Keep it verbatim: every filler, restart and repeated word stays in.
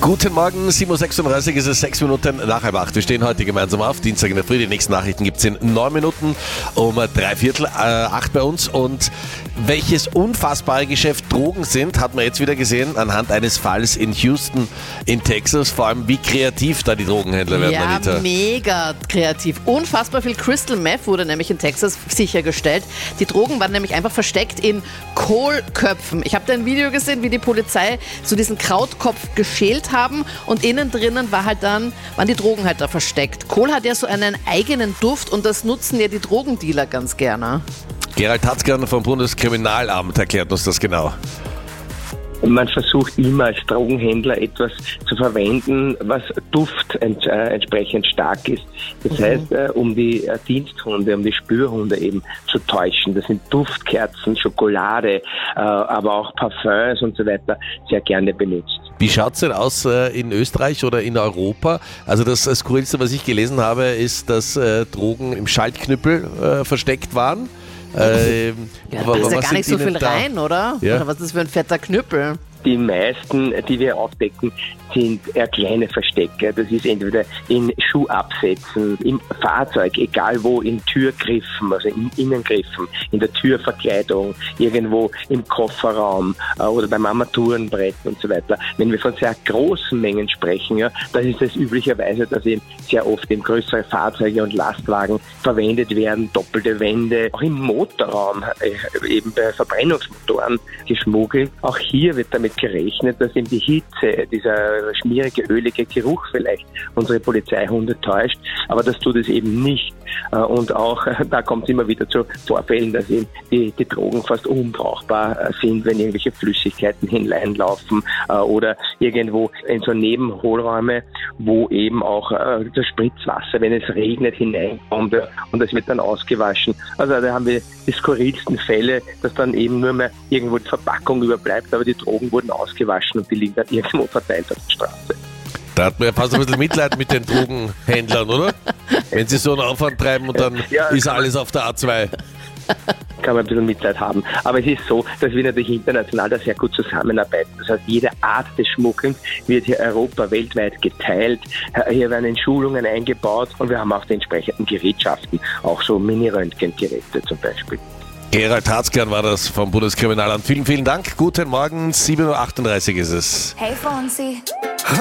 Guten Morgen, sieben Uhr sechsunddreißig ist es, sechs Minuten nach halb acht. Wir stehen heute gemeinsam auf, Dienstag in der Früh. Die nächsten Nachrichten gibt es in neun Minuten um drei Viertel äh, acht bei uns. Und welches unfassbare Geschäft Drogen sind, hat man jetzt wieder gesehen anhand eines Falls in Houston in Texas. Vor allem, wie kreativ da die Drogenhändler werden, ja, Anita. Ja, mega kreativ. Unfassbar viel Crystal Meth wurde nämlich in Texas sichergestellt. Die Drogen waren nämlich einfach versteckt in Kohlköpfen. Ich habe da ein Video gesehen, wie die Polizei so diesen Krautkopf geschält haben und innen drinnen war halt dann, waren die Drogen halt da versteckt. Kohl hat ja so einen eigenen Duft und das nutzen ja die Drogendealer ganz gerne. Gerald Tatzgern vom Bundeskriminalamt erklärt uns das genau. Man versucht immer als Drogenhändler etwas zu verwenden, was Duft ents- äh, entsprechend stark ist. Das mhm. heißt, äh, um die äh, Diensthunde, um die Spürhunde eben zu täuschen. Das sind Duftkerzen, Schokolade, äh, aber auch Parfums und so weiter sehr gerne benutzt. Wie schaut es denn aus äh, in Österreich oder in Europa? Also das äh, Skurrilste, was ich gelesen habe, ist, dass äh, Drogen im Schaltknüppel äh, versteckt waren. Ähm, ja, da ist ja gar nicht so viel da? rein, oder? Ja. Oder was ist das für ein fetter Knüppel? Die meisten, die wir aufdecken, sind eher kleine Verstecke. Das ist entweder in Schuhabsätzen, im Fahrzeug, egal wo, in Türgriffen, also in Innengriffen, in der Türverkleidung, irgendwo im Kofferraum äh, oder beim Armaturenbrett und so weiter. Wenn wir von sehr großen Mengen sprechen, ja, dann ist es üblicherweise, dass eben sehr oft eben größere Fahrzeuge und Lastwagen verwendet werden, doppelte Wände, auch im Motorraum, äh, eben bei Verbrennungsmotoren geschmuggelt. Auch hier wird damit gerechnet, dass eben die Hitze, dieser schmierige, ölige Geruch vielleicht unsere Polizeihunde täuscht, aber das tut es eben nicht. Und auch da kommt es immer wieder zu Vorfällen, dass eben die, die Drogen fast unbrauchbar sind, wenn irgendwelche Flüssigkeiten hineinlaufen oder irgendwo in so Nebenhohlräume, wo eben auch das Spritzwasser, wenn es regnet, hineinkommt und das wird dann ausgewaschen. Also da haben wir die skurrilsten Fälle, dass dann eben nur mehr irgendwo die Verpackung überbleibt, aber die Drogen wurden ausgewaschen und die liegen dann irgendwo verteilt auf der Straße. Da hat man ja fast ein bisschen Mitleid mit den Drogenhändlern, oder? Wenn sie so einen Aufwand treiben und dann ja, ist alles auf der A zwei. Kann man ein bisschen Mitleid haben. Aber es ist so, dass wir natürlich international da sehr gut zusammenarbeiten. Das heißt, jede Art des Schmuggelns wird hier Europa weltweit geteilt. Hier werden Schulungen eingebaut und wir haben auch die entsprechenden Gerätschaften, auch so Mini-Röntgengeräte zum Beispiel. Gerald Tatzgern war das vom Bundeskriminalamt. Vielen, vielen Dank. Guten Morgen, sieben Uhr achtunddreißig ist es. Hey Fonsi.